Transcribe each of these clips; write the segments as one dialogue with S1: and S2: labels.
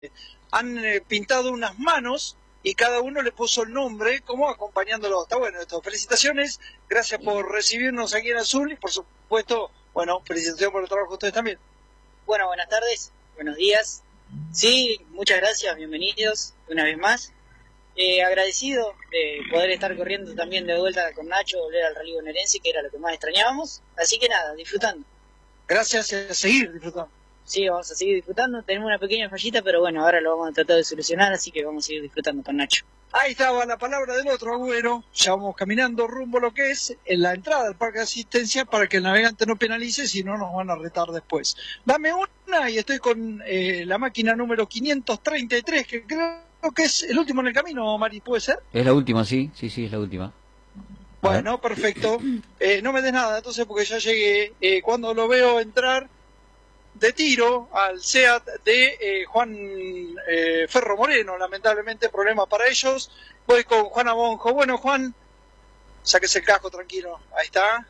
S1: han pintado unas manos y cada uno le puso el nombre como acompañándolo. Está bueno esto. Felicitaciones, gracias por recibirnos aquí en Azul y por supuesto, bueno, felicitaciones por el trabajo de ustedes también.
S2: Bueno, buenas tardes, buenos días. Sí, muchas gracias, bienvenidos una vez más. Agradecido de poder estar corriendo también de vuelta con Nacho, volver al rally bonaerense, que era lo que más extrañábamos. Así que nada, disfrutando.
S1: Gracias, a seguir disfrutando.
S2: Sí, vamos a seguir disfrutando. Tenemos una pequeña fallita, pero bueno, ahora lo vamos a tratar de solucionar, así que vamos a seguir disfrutando con Nacho.
S1: Ahí estaba la palabra del otro agüero. Ya vamos caminando rumbo a lo que es en la entrada del parque de asistencia para que el navegante no penalice, si no nos van a retar después. Dame una y estoy con la máquina número 533, que creo que es el último en el camino, Mari, ¿puede ser?
S3: Es la última, sí, es la última.
S1: Bueno, perfecto. No me des nada, entonces, porque ya llegué. Cuando lo veo entrar de tiro al SEAT de Juan Ferro Moreno, lamentablemente problema para ellos. Voy con Juan Abonjo. Bueno, Juan, sáquese el casco, tranquilo. Ahí está.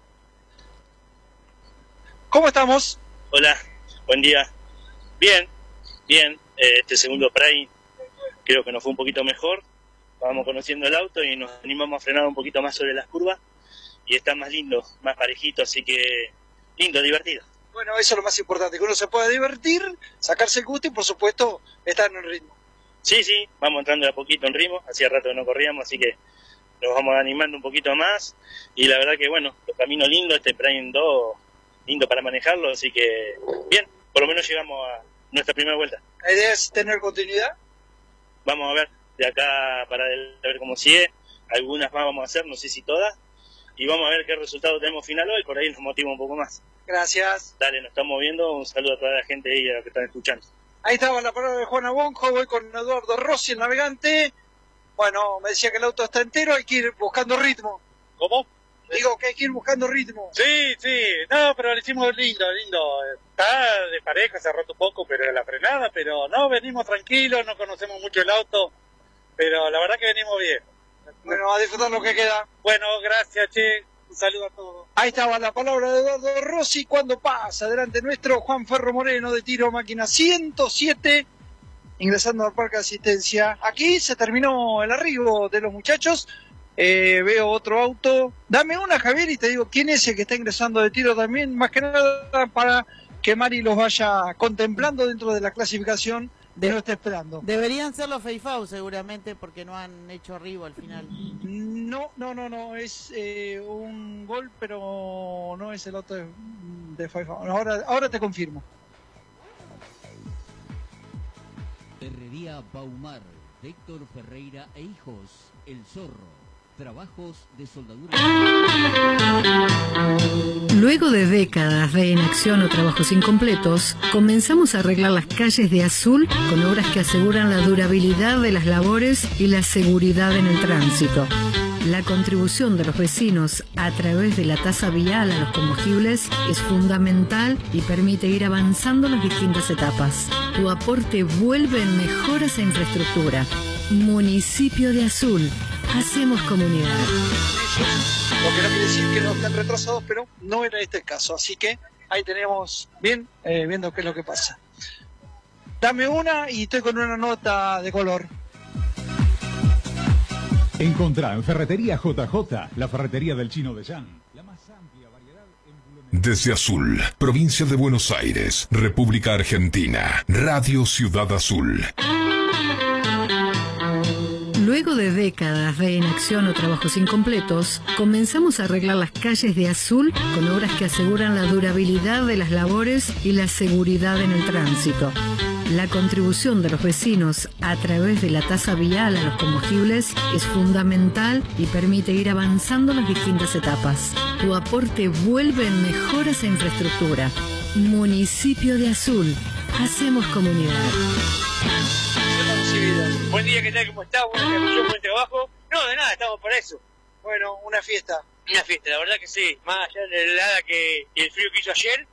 S1: ¿Cómo estamos?
S4: Hola, buen día. Bien, bien. Este segundo Prime creo que nos fue un poquito mejor. Vamos conociendo el auto y nos animamos a frenar un poquito más sobre las curvas y está más lindo, más parejito, así que lindo, divertido.
S1: Bueno, eso es lo más importante, que uno se pueda divertir, sacarse el gusto y por supuesto estar en el ritmo.
S4: Sí, vamos entrando de a poquito en ritmo, hacía rato que no corríamos, así que nos vamos animando un poquito más y la verdad que bueno, los caminos lindos, este Prime 2 lindo para manejarlo, así que bien, por lo menos llegamos a nuestra primera vuelta.
S1: ¿La idea es tener continuidad?
S4: Vamos a ver, de acá para ver cómo sigue, algunas más vamos a hacer, no sé si todas, y vamos a ver qué resultado tenemos final hoy, por ahí nos motiva un poco más.
S1: Gracias.
S4: Dale, nos estamos viendo, un saludo a toda la gente ahí a los que están escuchando.
S1: Ahí estaba la palabra de Juan Abonjo, voy con Eduardo Rossi, el navegante. Bueno, me decía que el auto está entero, hay que ir buscando ritmo.
S4: ¿Cómo?
S1: Digo que hay que ir buscando ritmo.
S5: Sí, no, pero le hicimos lindo. Está de pareja, se ha roto un poco, pero la frenada, pero no, venimos tranquilos, no conocemos mucho el auto, pero la verdad que venimos bien.
S1: Bueno, a disfrutar lo que queda.
S5: Bueno, gracias, che, un saludo a todos.
S1: Ahí estaba la palabra de Eduardo Rossi cuando pasa delante nuestro Juan Ferro Moreno de tiro máquina 107, ingresando al parque de asistencia. Aquí se terminó el arribo de los muchachos. Veo otro auto. Dame una, Javier, y te digo quién es el que está ingresando de tiro también, más que nada para que Mari los vaya contemplando dentro de la clasificación de no esté esperando.
S6: Deberían ser los Feifau seguramente porque no han hecho arribo al final.
S1: No, es un gol, pero no es el auto de Feifau. Ahora te confirmo.
S7: Herrería Baumar, Héctor Ferreira e Hijos, El Zorro. Trabajos de soldadura.
S8: Luego de décadas de inacción o trabajos incompletos, comenzamos a arreglar las calles de Azul con obras que aseguran la durabilidad de las labores y la seguridad en el tránsito. La contribución de los vecinos a través de la tasa vial a los combustibles es fundamental y permite ir avanzando las distintas etapas. Tu aporte vuelve en mejoras a infraestructura. Municipio de Azul. Hacemos comunidad.
S1: Lo que no quiere decir que no estén retrasados, pero no era este el caso. Así que ahí tenemos bien, viendo qué es lo que pasa. Dame una y estoy con una nota de color.
S9: Encontrá en Ferretería JJ, la ferretería del Chino de Yan. La más amplia variedad en...
S10: Desde Azul, provincia de Buenos Aires, República Argentina, Radio Ciudad Azul.
S8: Luego de décadas de inacción o trabajos incompletos, comenzamos a arreglar las calles de Azul con obras que aseguran la durabilidad de las labores y la seguridad en el tránsito. La contribución de los vecinos a través de la tasa vial a los combustibles es fundamental y permite ir avanzando las distintas etapas. Tu aporte vuelve en mejoras a infraestructura. Municipio de Azul. Hacemos comunidad.
S5: Buen día, ¿qué tal? ¿Cómo está? Buen trabajo. No, de nada, estamos para eso.
S1: Bueno, una fiesta.
S5: Una fiesta, la verdad que sí. Más allá de la helada y el frío que hizo ayer.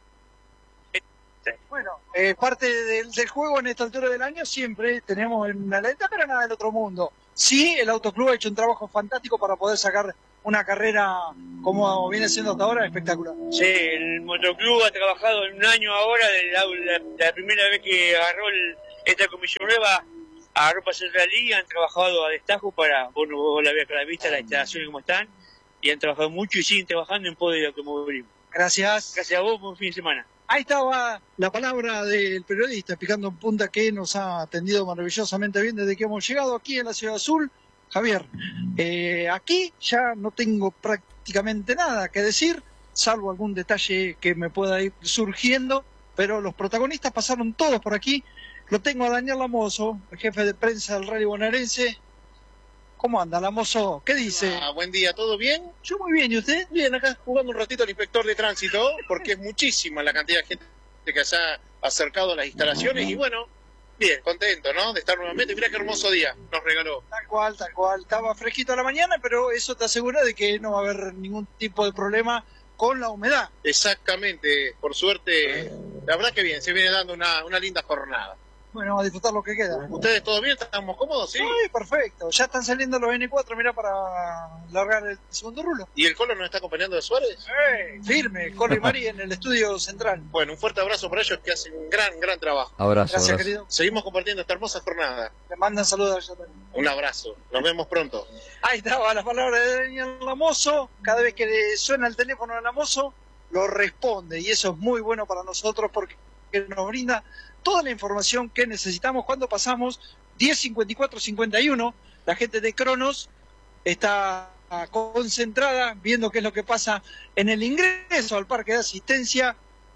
S1: Bueno, parte del juego en esta altura del año siempre tenemos una lenta, pero nada del otro mundo. Sí, el Autoclub ha hecho un trabajo fantástico para poder sacar una carrera como viene siendo hasta ahora espectacular.
S5: Sí, el Motoclub ha trabajado en un año ahora, la primera vez que agarró
S11: esta comisión nueva agarró para hacer la liga, han trabajado a destajo para, bueno, vos la habías visto las instalaciones como están, y han trabajado mucho y siguen trabajando en pos de lo que movimos.
S1: Gracias.
S11: Gracias a vos, buen fin de semana.
S1: Ahí estaba la palabra del periodista, picando en punta, que nos ha atendido maravillosamente bien desde que hemos llegado aquí en la Ciudad Azul. Javier, aquí ya no tengo prácticamente nada que decir, salvo algún detalle que me pueda ir surgiendo, pero los protagonistas pasaron todos por aquí. Lo tengo a Daniel Lamoso, el jefe de prensa del Rally Bonaerense. ¿Cómo anda, Lamoso? ¿Qué dice?
S12: Buen día, ¿todo bien?
S1: Yo muy bien, ¿y usted?
S12: Bien, acá jugando un ratito al inspector de tránsito, porque es muchísima la cantidad de gente que se ha acercado a las instalaciones, y bueno, bien, contento, ¿no? De estar nuevamente. Mirá qué hermoso día nos regaló.
S1: Tal cual, tal cual. Estaba fresquito a la mañana, pero eso te asegura de que no va a haber ningún tipo de problema con la humedad.
S12: Exactamente, por suerte, la verdad que bien, se viene dando una linda jornada.
S1: Bueno, a disfrutar lo que queda.
S12: ¿Ustedes todo bien? ¿Estamos cómodos? Sí,
S1: perfecto. Ya están saliendo los N4, mirá, para largar el segundo rulo.
S12: ¿Y el Colo nos está acompañando de Suárez?
S1: Firme, Colo y Mari en el estudio central.
S12: Bueno, un fuerte abrazo para ellos que hacen un gran trabajo.
S3: Abrazo.
S1: Gracias,
S3: abrazo.
S1: querido.
S12: Seguimos compartiendo esta hermosa jornada.
S1: Le mandan saludos allá también.
S12: Un abrazo, nos vemos pronto.
S1: Ahí estaba la palabra de Daniel Lamoso. Cada vez que le suena el teléfono a Lamoso, lo responde. Y eso es muy bueno para nosotros porque nos brinda toda la información que necesitamos cuando pasamos 10:54:51. La gente de Cronos está concentrada viendo qué es lo que pasa en el ingreso al parque de asistencia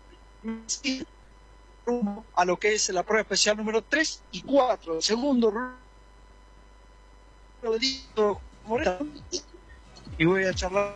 S1: a lo que es la prueba especial número 3 y 4. Segundo Rodrigo Moreno, y voy a charlar.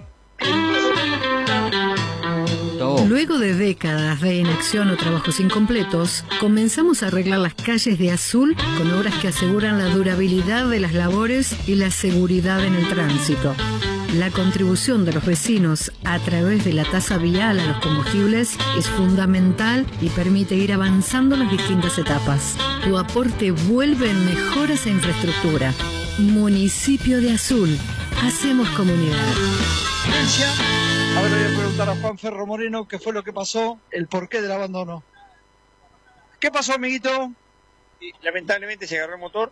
S8: Luego de décadas de inacción o trabajos incompletos, comenzamos a arreglar las calles de Azul con obras que aseguran la durabilidad de las labores y la seguridad en el tránsito. La contribución de los vecinos a través de la tasa vial a los combustibles es fundamental y permite ir avanzando las distintas etapas. Tu aporte vuelve en mejoras e infraestructura. Municipio de Azul. Hacemos comunidad.
S1: Ahora voy a preguntar a Juan Ferro Moreno qué fue lo que pasó, el porqué del abandono. ¿Qué pasó, amiguito?
S11: Y, lamentablemente se agarró el motor.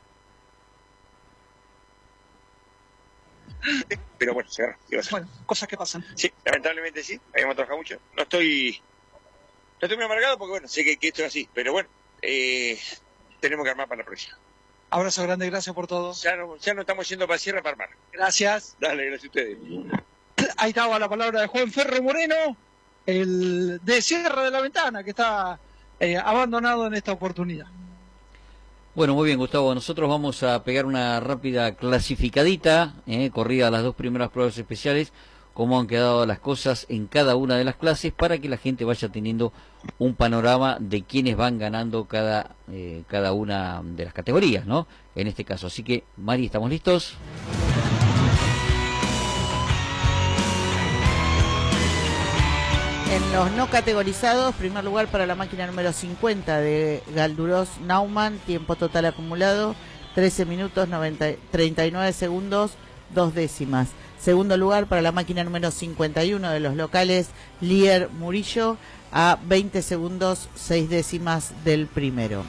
S11: Pero bueno, se agarró.
S1: Bueno, cosas que pasan.
S11: Sí, lamentablemente sí. Habíamos trabajado mucho. No estoy muy amargado porque bueno, sé que esto es así. Pero bueno, tenemos que armar para la próxima.
S1: Abrazo grande, gracias por todo.
S11: Ya no estamos yendo para Sierra para armar.
S1: Gracias.
S11: Dale, gracias a ustedes.
S1: Ahí estaba la palabra de Juan Ferro Moreno, el de Sierra de la Ventana, que está abandonado en esta oportunidad.
S3: Bueno, muy bien, Gustavo. Nosotros vamos a pegar una rápida clasificadita, corrida a las dos primeras pruebas especiales, cómo han quedado las cosas en cada una de las clases, para que la gente vaya teniendo un panorama de quiénes van ganando cada una de las categorías, ¿no? En este caso. Así que, Mari, ¿estamos listos?
S6: En los no categorizados, primer lugar para la máquina número 50 de Galduros Naumann, tiempo total acumulado 13 minutos 39 segundos 2 décimas. Segundo lugar para la máquina número 51 de los locales Lier Murillo, a 20 segundos 6 décimas del primero.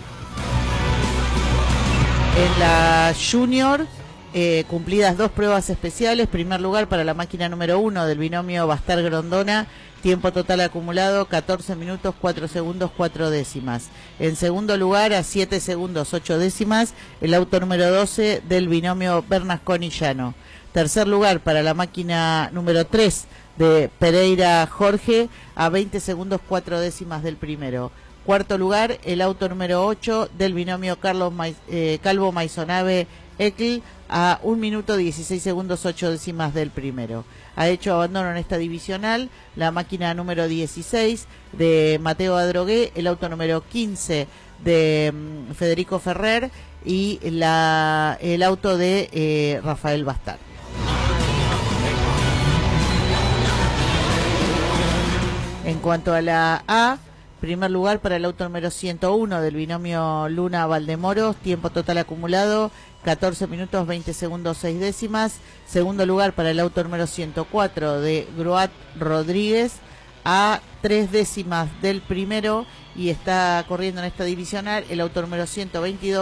S6: En la Junior, cumplidas dos pruebas especiales, primer lugar para la máquina número 1 del binomio Bastar Grondona, tiempo total acumulado 14 minutos 4 segundos 4 décimas. En segundo lugar, a 7 segundos 8 décimas, el auto número 12 del binomio Bernasconi Llano. Tercer lugar para la máquina número 3 de Pereira Jorge, a 20 segundos 4 décimas del primero. Cuarto lugar, el auto número 8 del binomio Calvo Maisonave Eckl, a 1 minuto 16 segundos 8 décimas del primero. Ha hecho abandono en esta divisional la máquina número 16 de Mateo Adrogué, el auto número 15 de Federico Ferrer y el auto de Rafael Bastar. En cuanto a la A, primer lugar para el auto número 101 del binomio Luna Valdemoros, tiempo total acumulado 14 minutos 20 segundos 6 décimas. Segundo lugar para el auto número 104 de Groat Rodríguez, a 3 décimas del primero y está corriendo en esta divisional el auto número 122.